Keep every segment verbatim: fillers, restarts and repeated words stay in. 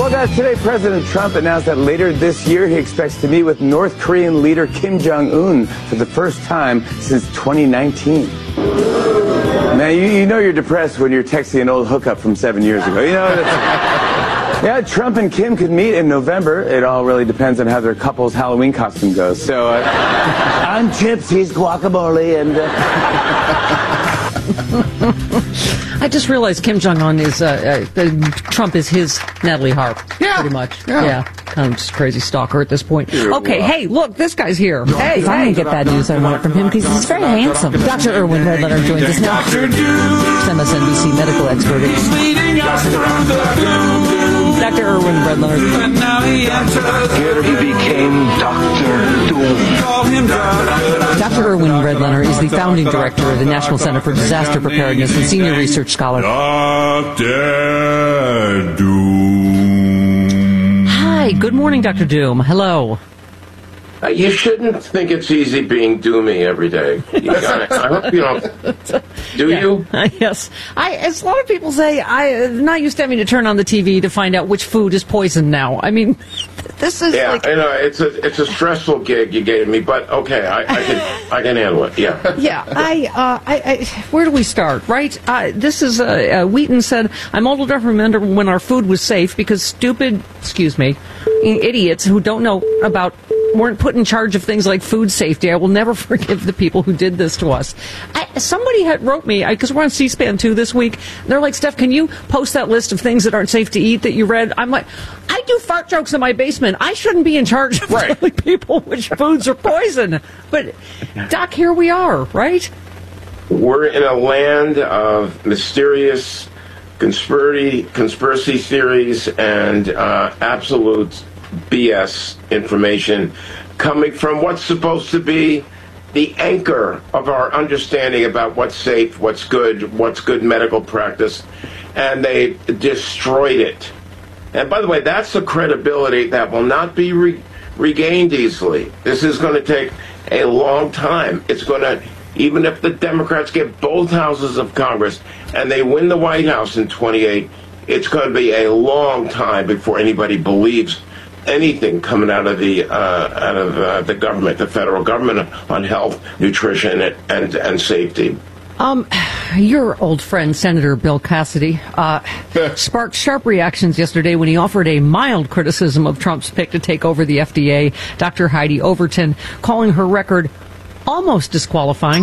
Well, guys, today President Trump announced that later this year he expects to meet with North Korean leader Kim Jong-un for the first time since twenty nineteen. Now, you, you know you're depressed when you're texting an old hookup from seven years ago. You know, that's, yeah, Trump and Kim could meet in November. It all really depends on how their couple's Halloween costume goes. So, uh, I'm chips, he's guacamole, and... Uh... I just realized Kim Jong-un is, uh, uh, Trump is his Natalie Harp. Yeah. Pretty much. Yeah. yeah. Kind of just crazy stalker at this point. You're Okay, wild. hey, look, this guy's here. Hey, If I'm hey. going to get bad news, I want it from him because he's very handsome. Doctor Irwin Redletter joins us now. M S N B C medical expert. Doctor Irwin Redletter. Here he became Doctor Doom. Doctor Irwin Redletter is the founding director of the National Center for Disaster Preparedness and senior research scholar. Doctor Doom. Hi, good morning, Doctor Doom. Hello. Uh, you shouldn't think it's easy being doomy every day. You gotta, I hope you don't. Do Yeah. you? Yes. I, as a lot of people say, I'm not used to having to turn on the T V to find out which food is poison now. I mean, this is Yeah, like... I know it's a it's a stressful gig you gave me, but okay, I, I can I can handle it. Yeah. Yeah, I, uh, I, I, where do we start, right? Uh, this is, uh, uh, Wheaton said, I'm old enough to remember when our food was safe because stupid, excuse me, idiots who don't know about, weren't put in charge of things like food safety. I will never forgive the people who did this to us. I, somebody had wrote me, because we're on C-SPAN two this week, they're like, Steph, can you post that list of things that aren't safe to eat that you read? I'm like, I do fart jokes in my basement. I shouldn't be in charge of Right. telling people which foods are poison. But, Doc, here we are, right? We're in a land of mysterious conspiracy conspiracy theories and uh, absolute B S information coming from what's supposed to be the anchor of our understanding about what's safe, what's good, what's good medical practice, and they destroyed it. And by the way, that's a credibility that will not be re- regained easily. This is going to take a long time. It's going to, even if the Democrats get both houses of Congress and they win the White House in twenty-eight, it's going to be a long time before anybody believes anything coming out of the uh, out of uh, the government, the federal government, on health, nutrition, and and, and safety. Um, your old friend, Senator Bill Cassidy, uh, sparked sharp reactions yesterday when he offered a mild criticism of Trump's pick to take over the F D A, Doctor Heidi Overton, calling her record almost disqualifying.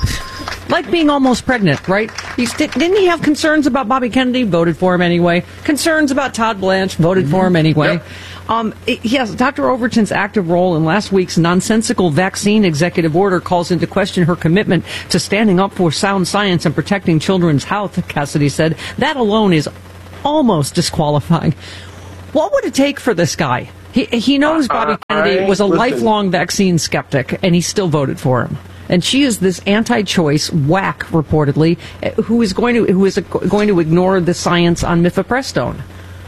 Like being almost pregnant, right? He's, didn't he have concerns about Bobby Kennedy? Voted for him anyway. Concerns about Todd Blanche? Voted for him anyway. Yep. Um, it, yes, Doctor Overton's active role in last week's nonsensical vaccine executive order calls into question her commitment to standing up for sound science and protecting children's health, Cassidy said. That alone is almost disqualifying. What would it take for this guy? He, he knows Bobby Uh, Kennedy I- was a listen. lifelong vaccine skeptic, and he still voted for him. And she is this anti-choice whack, reportedly, who is going to who is going to ignore the science on mifepristone.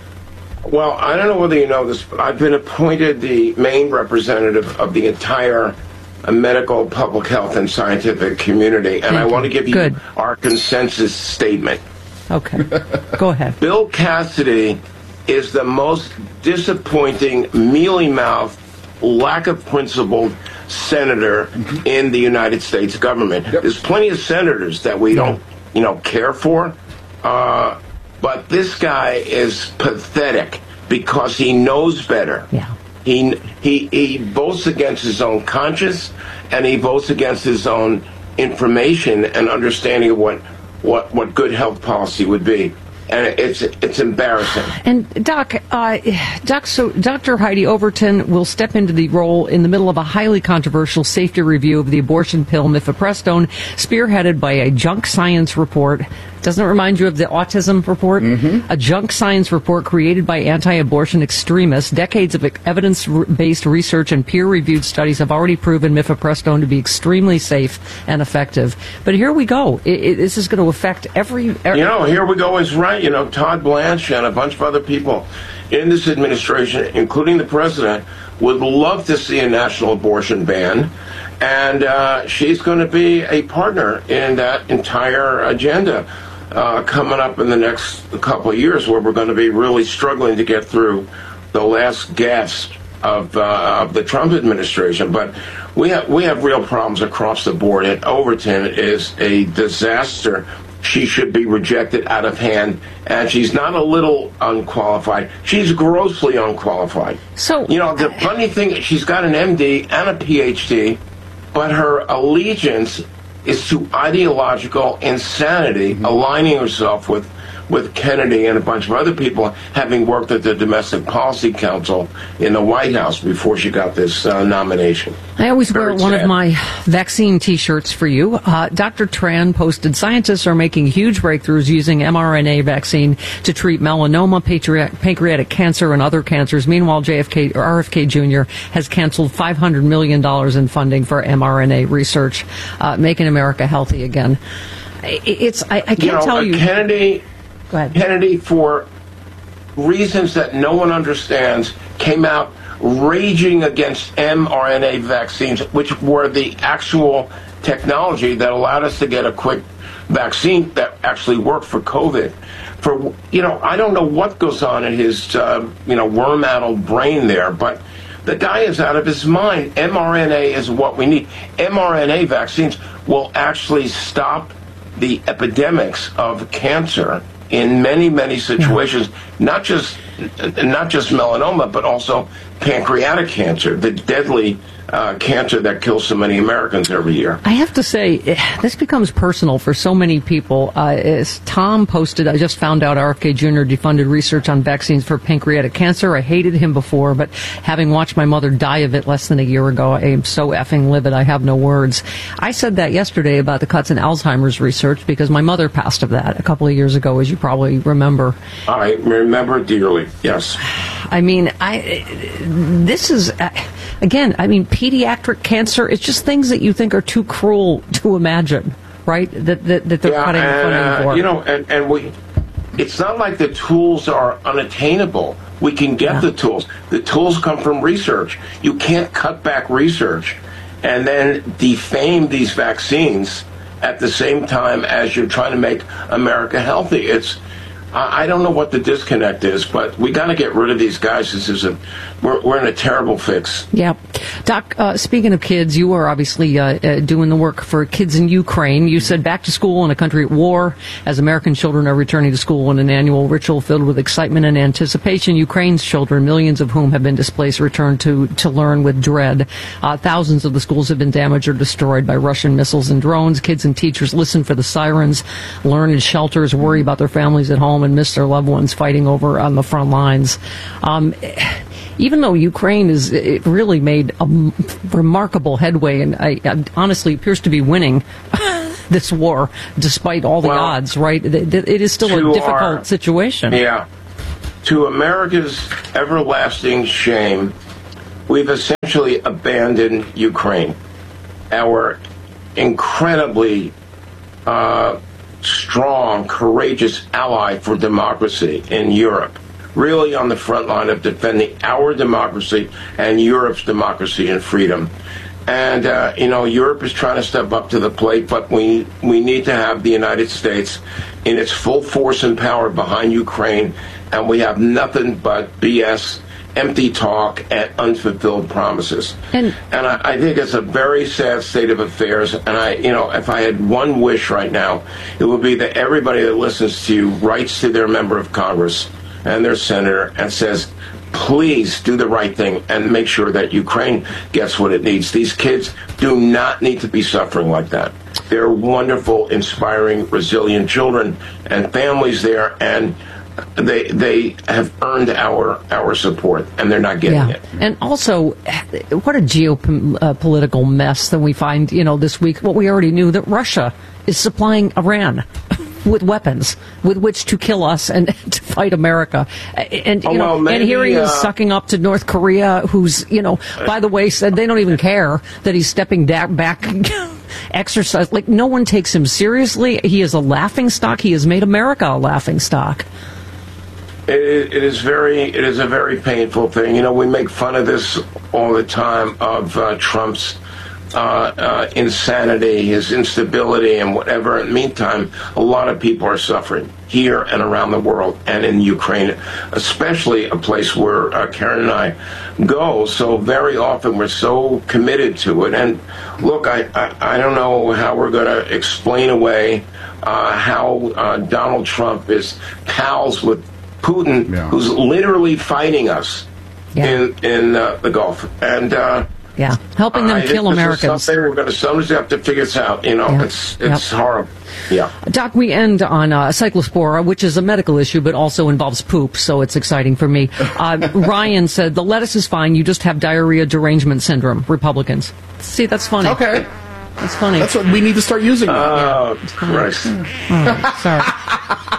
Well, I don't know whether you know this, but I've been appointed the main representative of the entire uh, medical, public health, and scientific community, and Thank I you. want to give you Good. our consensus statement. Okay, go ahead. Bill Cassidy is the most disappointing, mealy-mouthed, lack of principled senator in the United States government. Yep. There's plenty of senators that we don't, you know, care for, uh, but this guy is pathetic because he knows better. Yeah. He he he votes against his own conscience, and he votes against his own information and understanding of what what what good health policy would be. And it's it's embarrassing. And Doc, uh, Doc, so Doctor Heidi Overton will step into the role in the middle of a highly controversial safety review of the abortion pill mifepristone, spearheaded by a junk science report. Doesn't it remind you of the autism report? Mm-hmm. A junk science report created by anti-abortion extremists. Decades of evidence-based research and peer-reviewed studies have already proven mifepristone to be extremely safe and effective. But here we go. It, it, this is going to affect every, every... You know, here we go is right. You know, Todd Blanche and a bunch of other people in this administration, including the president, would love to see a national abortion ban. And uh, she's going to be a partner in that entire agenda. uh, coming up in the next couple of years where we're going to be really struggling to get through the last gasp of uh, of the Trump administration. But we have we have real problems across the board, and Overton is a disaster. She should be rejected out of hand, and she's not a little unqualified. She's grossly unqualified. So, you know, the funny thing, she's got an M D and a P H D, but her allegiance is to ideological insanity, mm-hmm. aligning herself with with Kennedy and a bunch of other people, having worked at the Domestic Policy Council in the White House before she got this uh, nomination. I always Very wear one sad. of my vaccine T-shirts for you. Uh, Doctor Tran posted, scientists are making huge breakthroughs using mRNA vaccine to treat melanoma, pancreatic, pancreatic cancer, and other cancers. Meanwhile, J F K or R F K Junior has canceled five hundred million dollars in funding for mRNA research, uh, making America healthy again. It's I, I can't you know, tell you. Kennedy... Go ahead. Kennedy, for reasons that no one understands, came out raging against mRNA vaccines, which were the actual technology that allowed us to get a quick vaccine that actually worked for COVID. For you know, I don't know what goes on in his uh, you know worm-addled brain there, but the guy is out of his mind. mRNA is what we need. mRNA vaccines will actually stop the epidemics of cancer in many, many situations, not just not just melanoma, but also pancreatic cancer, the deadly uh, cancer that kills so many Americans every year. I have to say, this becomes personal for so many people. Uh, as Tom posted, I just found out R F K Junior defunded research on vaccines for pancreatic cancer. I hated him before, but having watched my mother die of it less than a year ago, I am so effing livid, I have no words. I said that yesterday about the cuts in Alzheimer's research because my mother passed of that a couple of years ago, as you probably remember. I remember dearly, yes. I mean, I this is, uh, again, I mean, pediatric cancer, it's just things that you think are too cruel to imagine, right? That that, that they're yeah, cutting and, funding uh, for. You know, and, and we, it's not like the tools are unattainable. We can get Yeah. the tools. The tools come from research. You can't cut back research and then defame these vaccines at the same time as you're trying to make America healthy. It's I don't know what the disconnect is, but we got to get rid of these guys. This is a we're, we're in a terrible fix. Yeah. Doc, uh, speaking of kids, you are obviously uh, uh, doing the work for kids in Ukraine. You said back to school in a country at war as American children are returning to school in an annual ritual filled with excitement and anticipation. Ukraine's children, millions of whom have been displaced, return to, to learn with dread. Uh, thousands of the schools have been damaged or destroyed by Russian missiles and drones. Kids and teachers listen for the sirens, learn in shelters, worry about their families at home, and miss their loved ones fighting over on the front lines. Um, even though Ukraine is it really made a m- remarkable headway, and I, I honestly appears to be winning this war despite all the well, odds, right? It, it is still a difficult our, situation. Yeah. To America's everlasting shame, we've essentially abandoned Ukraine, our incredibly uh, strong, courageous ally for democracy in Europe, really on the front line of defending our democracy and Europe's democracy and freedom. And, uh, you know, Europe is trying to step up to the plate, but we, we need to have the United States in its full force and power behind Ukraine, and we have nothing but B S, empty talk, and unfulfilled promises. And, and I, I think it's a very sad state of affairs. And I, you know, if I had one wish right now, it would be that everybody that listens to you writes to their member of Congress and their senator and says, please do the right thing and make sure that Ukraine gets what it needs. These kids do not need to be suffering like that. They're wonderful, inspiring, resilient children and families there, and They they have earned our our support, and they're not getting yeah. it. And also, what a geopolitical mess that we find, you know, this week. What we already knew, that Russia is supplying Iran with weapons with which to kill us and to fight America. And, you oh, know, well, maybe, and here he is uh, sucking up to North Korea, who's, you know, by the way, said they don't even care that he's stepping da- back. Exercise. Like, no one takes him seriously. He is a laughingstock. He has made America a laughingstock. It, it is very, it is a very painful thing. You know, we make fun of this all the time, of uh, Trump's uh, uh, insanity, his instability, and whatever. In the meantime, a lot of people are suffering here and around the world, and in Ukraine, especially a place where uh, Karen and I go. So very often we're so committed to it. And look, I, I, I don't know how we're going to explain away uh, how uh, Donald Trump is pals with Putin, yeah. who's literally fighting us yeah. in in uh, the Gulf. And uh, yeah, helping them I kill Americans. Something we're going to sometimes have to figure this out. You know, yeah. it's it's yep. horrible. Yeah, Doc, we end on uh, cyclospora, which is a medical issue, but also involves poop, so it's exciting for me. Uh, Ryan said the lettuce is fine. You just have diarrhea derangement syndrome. Republicans. See, that's funny. Okay, that's funny. That's what we need to start using. Oh, yeah. Christ! Oh, sorry.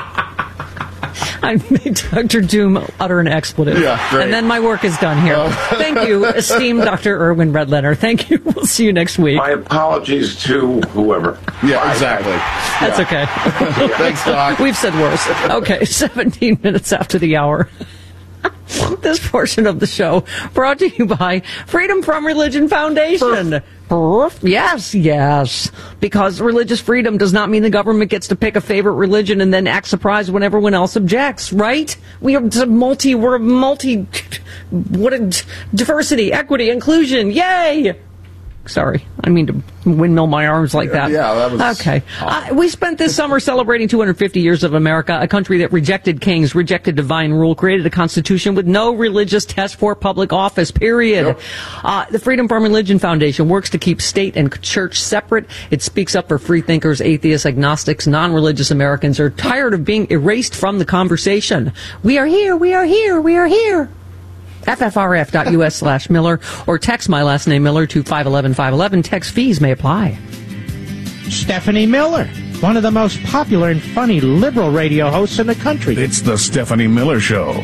I made Doctor Doom utter an expletive. Yeah, great. And then my work is done here. Oh. Thank you, esteemed Doctor Erwin Redlener. Thank you. We'll see you next week. My apologies to whoever. Yeah, Bye. Exactly. That's yeah. okay. Thanks, Doc. We've said worse. Okay, seventeen minutes after the hour. This portion of the show brought to you by Freedom From Religion Foundation. Yes, yes. Because religious freedom does not mean the government gets to pick a favorite religion and then act surprised when everyone else objects, right? We are multi, we're multi, what a diversity, equity, inclusion, yay! Sorry, I mean to windmill my arms like that. Yeah, that was... Okay. Uh, we spent this summer celebrating two hundred fifty years of America, a country that rejected kings, rejected divine rule, created a constitution with no religious test for public office, period. Yep. Uh, the Freedom From Religion Foundation works to keep state and church separate. It speaks up for free thinkers, atheists, agnostics, non-religious Americans who are tired of being erased from the conversation. We are here, we are here, we are here. F F R F dot U S slash Miller or text my last name Miller to five one one five one one. Text fees may apply. Stephanie Miller, one of the most popular and funny liberal radio hosts in the country. It's the Stephanie Miller Show.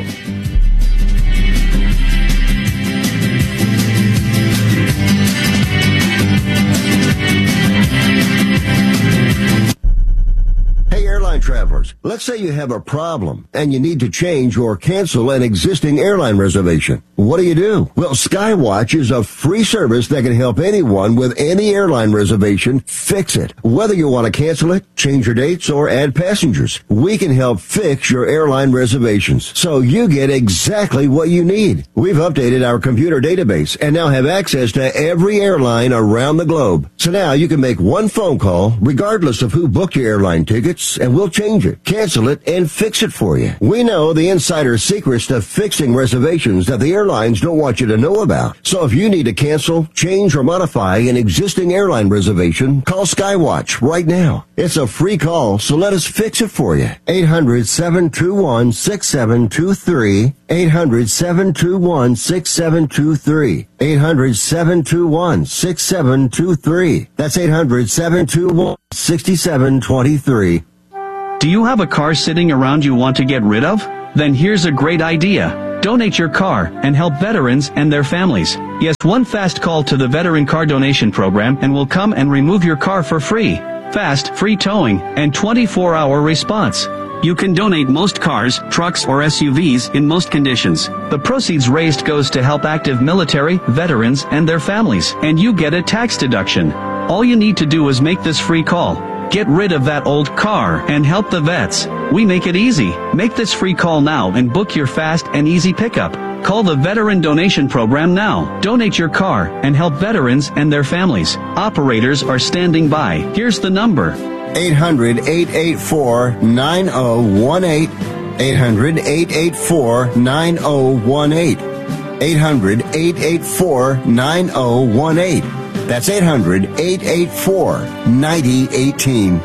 Travelers, let's say you have a problem and you need to change or cancel an existing airline reservation. What do you do? Well, Skywatch is a free service that can help anyone with any airline reservation fix it. Whether you want to cancel it, change your dates, or add passengers, we can help fix your airline reservations so you get exactly what you need. We've updated our computer database and now have access to every airline around the globe. So now you can make one phone call regardless of who booked your airline tickets, and we'll change it, cancel it, and fix it for you. We know the insider secrets to fixing reservations that the airlines don't want you to know about. So if you need to cancel, change, or modify an existing airline reservation, call Skywatch right now. It's a free call, so let us fix it for you. eight hundred, seven two one, six seven two three. eight hundred, seven two one, six seven two three. eight hundred, seven two one, six seven two three. That's eight hundred, seven two one, six seven two three. Do you have a car sitting around you want to get rid of? Then here's a great idea. Donate your car and help veterans and their families. Yes, one fast call to the Veteran Car Donation Program and we'll come and remove your car for free. Fast, free towing, and twenty-four hour response. You can donate most cars, trucks, or S U Vs in most conditions. The proceeds raised goes to help active military, veterans, and their families, and you get a tax deduction. All you need to do is make this free call. Get rid of that old car and help the vets. We make it easy. Make this free call now and book your fast and easy pickup. Call the Veteran Donation Program now. Donate your car and help veterans and their families. Operators are standing by. Here's the number. eight hundred, eight eight four, nine zero one eight. eight hundred, eight eight four, nine zero one eight. eight hundred, eight eight four, nine zero one eight. That's eight hundred, eight eight four, nine zero one eight.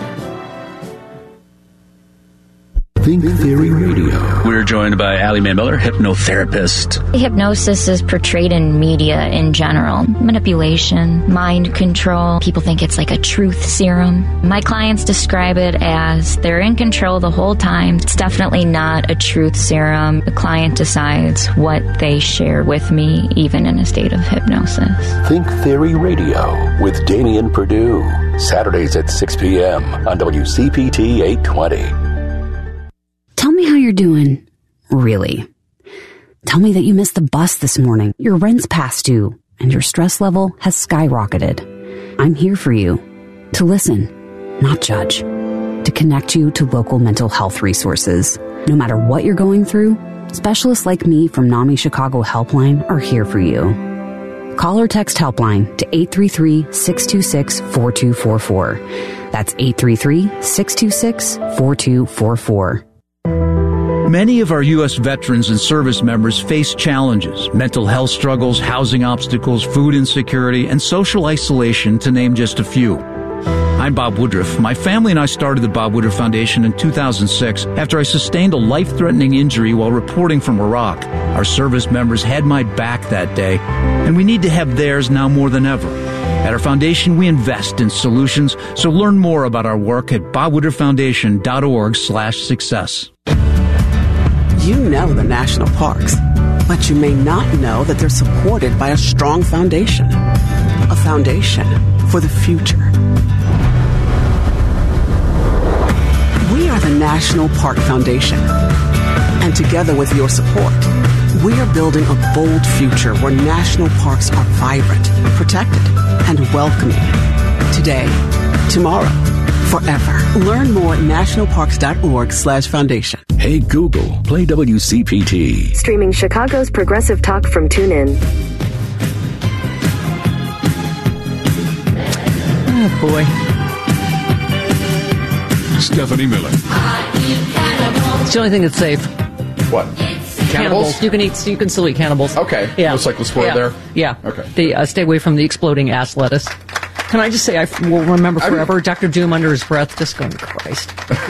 Think Theory Radio. We're joined by Allie Mae Miller, hypnotherapist. Hypnosis is portrayed in media in general. Manipulation, mind control. People think it's like a truth serum. My clients describe it as they're in control the whole time. It's definitely not a truth serum. The client decides what they share with me, even in a state of hypnosis. Think Theory Radio with Damian Perdue. Saturdays at six p.m. on W C P T eight twenty. Tell me how you're doing. Really. Tell me that you missed the bus this morning. Your rent's past due. and your stress level has skyrocketed. I'm here for you. To listen, not judge. To connect you to local mental health resources. No matter what you're going through, specialists like me from NAMI Chicago Helpline are here for you. Call or text Helpline to eight three three, six two six, four two four four. That's eight three three, six two six, four two four four. Many of our U S veterans and service members face challenges, mental health struggles, housing obstacles, food insecurity, and social isolation, to name just a few. I'm Bob Woodruff. My family and I started the Bob Woodruff Foundation in two thousand six after I sustained a life-threatening injury while reporting from Iraq. Our service members had my back that day, and we need to have theirs now more than ever. At our foundation, we invest in solutions, so learn more about our work at bob woodruff foundation dot org slash success. You know the national parks, but you may not know that they're supported by a strong foundation. A foundation for the future. We are the National Park Foundation. And together with your support, we are building a bold future where national parks are vibrant, protected, and welcoming. Today, tomorrow, forever. Learn more at national parks dot org slash foundation. Hey Google, play W C P T. Streaming Chicago's progressive talk from TuneIn. Oh, boy. Stephanie Miller. It's the only thing that's safe. What? Cannibals? You can eat. You can still eat cannibals. Okay. Yeah. Looks like the spoil yeah. there. Yeah. Okay. They uh, stay away from the exploding ass lettuce. Can I just say, I f- will remember forever, I mean, Doctor Doom under his breath, just going, Christ.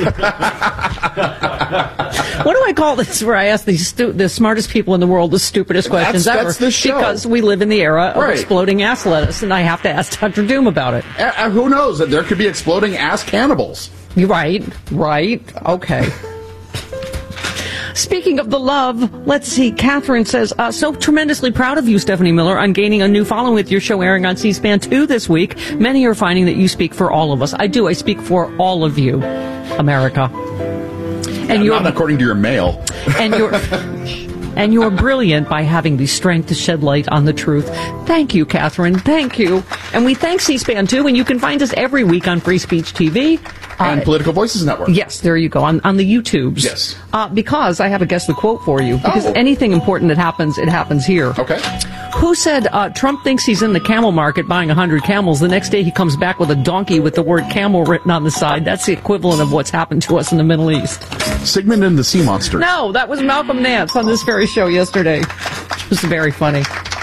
What do I call this, where I ask the, stu- the smartest people in the world the stupidest questions that's, ever? That's the show. Because we live in the era of right. exploding ass lettuce, and I have to ask Doctor Doom about it. Uh, who knows? There could be exploding ass cannibals. You're right, right, okay. Speaking of the love, let's see. Catherine says, uh, so tremendously proud of you, Stephanie Miller, on gaining a new following with your show airing on C-SPAN two this week. Many are finding that you speak for all of us. I do. I speak for all of you, America. And yeah, you're not according to your mail. And you're and you're brilliant by having the strength to shed light on the truth. Thank you, Catherine. Thank you. And we thank C-SPAN too. And you can find us every week on Free Speech T V. And uh, Political Voices Network. Yes, there you go, on, on the YouTubes. Yes. Uh, because I have a guess the quote for you. Because oh. anything important that happens, it happens here. Okay. Who said uh, Trump thinks he's in the camel market buying one hundred camels? The next day he comes back with a donkey with the word camel written on the side. That's the equivalent of what's happened to us in the Middle East. Sigmund and the Sea Monsters. No, that was Malcolm Nance on this very show yesterday. It was very funny.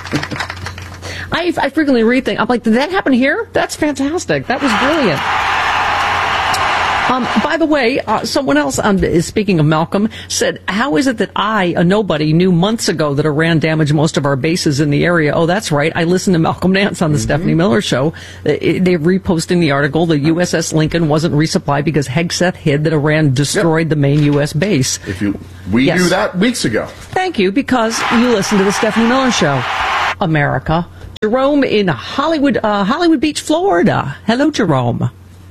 I, I frequently read things. I'm like, did that happen here? That's fantastic. That was brilliant. Um, by the way, uh, someone else, um, speaking of Malcolm, said, how is it that I, a nobody, knew months ago that Iran damaged most of our bases in the area? Oh, that's right. I listened to Malcolm Nance on the mm-hmm. Stephanie Miller Show. They, they're reposting the article. The U S S Lincoln wasn't resupplied because Hegseth hid that Iran destroyed yep. the main U S base. If you, we yes. knew that weeks ago. Thank you, because you listened to the Stephanie Miller Show. America. Jerome in Hollywood, uh, Hollywood Beach, Florida. Hello, Jerome.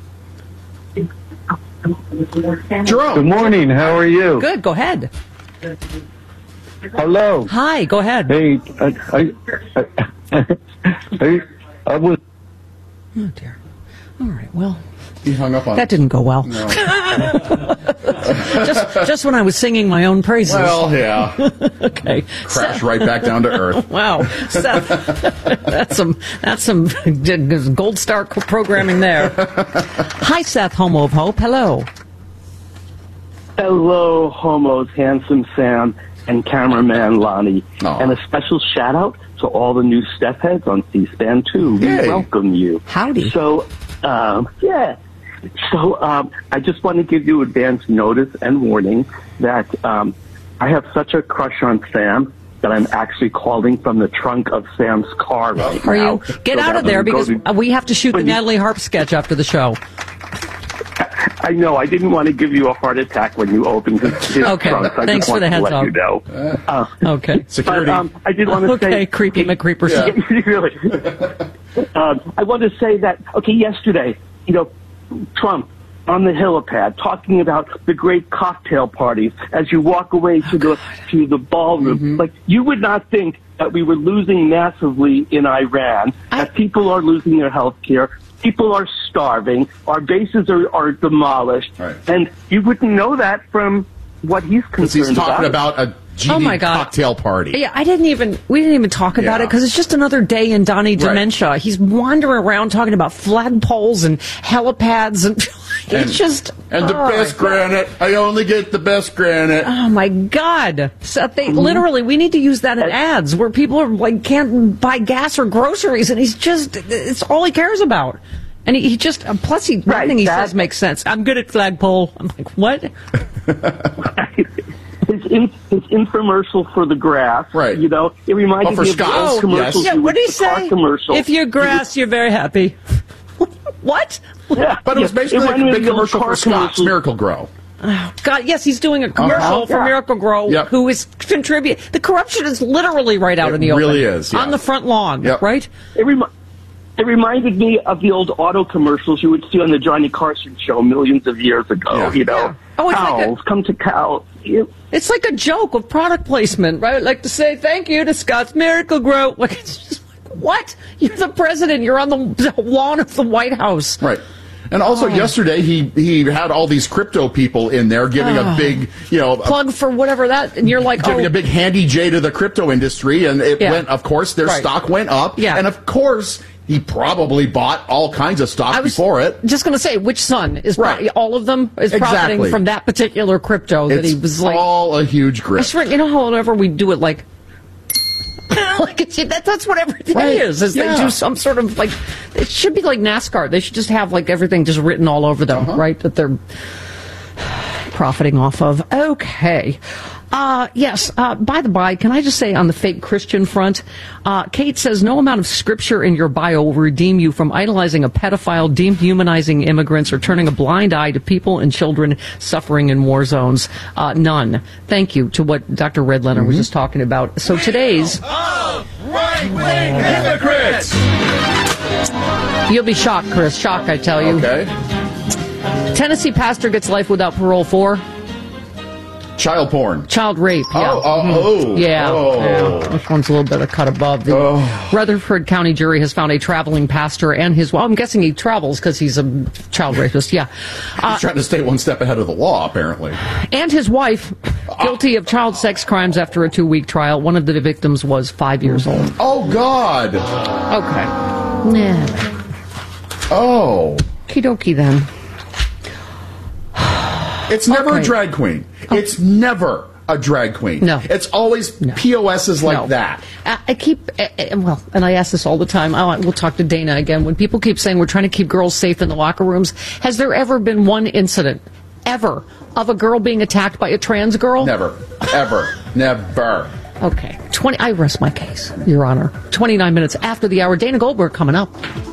Jerome. Good morning. How are you? Good. Go ahead. Hello. Hi. Go ahead. Hey, I, I, I, I, I was. Oh dear. All right. Well, he hung up on. That didn't go well. No. just, just when I was singing my own praises. Well, yeah. Okay. Crash Seth. right back down to earth. Wow, Seth. that's some. That's some gold star programming there. Hi, Seth, Homo of Hope. Hello. Hello, homos, handsome Sam and cameraman Lonnie, Aww. And a special shout out to all the new Steph heads on C-SPAN two. We Yay. welcome you. Howdy. So, um, yeah. So um, I just want to give you advance notice and warning that um, I have such a crush on Sam that I'm actually calling from the trunk of Sam's car right Are now. you? Get so out of there because to, we have to shoot the Natalie Harp sketch after the show. I know. I didn't want to give you a heart attack when you opened his, his okay. trunk. I Thanks just for the heads to let up. You know. Uh, okay. Security. But, um, I did want to okay, say... Okay, creepy McCreeper. Yeah. Really. um, I want to say that, okay, yesterday, you know, Trump on the helipad talking about the great cocktail parties as you walk away to the to the ballroom. Mm-hmm. Like, you would not think that we were losing massively in Iran, that people are losing their health care, people are starving, our bases are, are demolished, Right. and you wouldn't know that from what he's Because concerned he's talking about. about a G D Oh, my God. cocktail party. Yeah, I didn't even, we didn't even talk about Yeah. it because it's just another day in Donnie Right. dementia. He's wandering around talking about flagpoles and helipads and it's And- just. And the oh, best my God. granite. I only get the best granite. Oh my God! So they Mm-hmm. literally, we need to use that in ads where people are like can't buy gas or groceries, and he's just—it's all he cares about. And he, he just plus he Right, nothing he that- says makes sense. I'm good at flagpole. I'm like, what? His, in, his infomercial for the grass, right? You know, it reminded Oh, for me of the Scotts, old commercials. Yeah, what did he the car say? Commercial. If you're grass, you're very happy. What? Yeah, But it was yeah, basically like reminded a me big of the old commercial car for Scott's commercials. Miracle Grow. Oh, God, yes, he's doing a commercial Uh-huh. for Yeah. Miracle Grow, Yep. who is contribute. The corruption is literally right out It in the open. really is, yeah. On the front lawn, Yep. right? It, remi- it reminded me of the old auto commercials you would see on the Johnny Carson show millions of years ago. Yeah. You know, Yeah. Oh, it's like a- cows come to cows. You- It's like a joke of product placement, right? Like to say thank you to Scott's Miracle Grow. Like it's just like, what? You're the president. You're on the lawn of the White House. Right. And also Oh. yesterday he he had all these crypto people in there giving Oh. a big, you know, a, Plug for whatever that, and you're like, giving oh, a big handy J to the crypto industry, and it Yeah. went, of course, their Right. stock went up. Yeah. And of course, he probably bought all kinds of stock I was before it. just going to say, which son is Right. pro- all of them is profiting Exactly. from that particular crypto that It's he was like. all a huge I grip. swear, you know, however we do it, like. like it's, that, that's what everything Right. is. Is Yeah. they do some sort of like it should be like NASCAR. They should just have like everything just written all over them, Uh-huh. right? That they're profiting off of. Okay. Uh, yes. Uh, by the by, can I just say on the fake Christian front, uh, Kate says no amount of scripture in your bio will redeem you from idolizing a pedophile, dehumanizing immigrants, or turning a blind eye to people and children suffering in war zones. Uh, none. Thank you to what Doctor Red Leonard was just talking about. So today's Right-wing hypocrites! you'll be shocked, Chris. Shocked, I tell you. Okay. Tennessee pastor gets life without parole for Child porn. child rape. Oh, Yeah. oh, Mhm. oh. Yeah. Oh. yeah. This one's a little bit of cut above. The Oh. Rutherford County jury has found a traveling pastor and his, well, I'm guessing he travels because he's a child rapist. Yeah. Uh, He's trying to stay one step ahead of the law, apparently. and his wife guilty of child sex crimes after a two week trial. One of the victims was five years old. Oh, God. Okay. Yeah. Oh. Okie dokie then. It's never Okay. a drag queen. It's never a drag queen. No. It's always P O S's like No. that. I, I keep, uh, uh, well, and I ask this all the time. I, we'll talk to Dana again. When people keep saying we're trying to keep girls safe in the locker rooms, has there ever been one incident, ever, of a girl being attacked by a trans girl? Never. Ever. Never. Okay. twenty. I rest my case, Your Honor. twenty-nine minutes after the hour. Dana Goldberg coming up.